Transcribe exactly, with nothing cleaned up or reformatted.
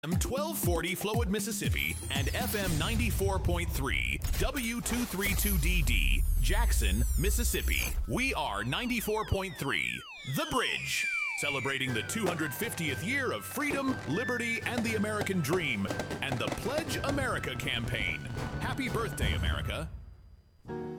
M twelve forty Flowood, Mississippi, and F M ninety-four point three W two thirty-two D D, Jackson, Mississippi. We are ninety-four point three, The Bridge, celebrating the two hundred fiftieth year of freedom, liberty, and the American dream, and the Pledge America campaign. Happy birthday, America.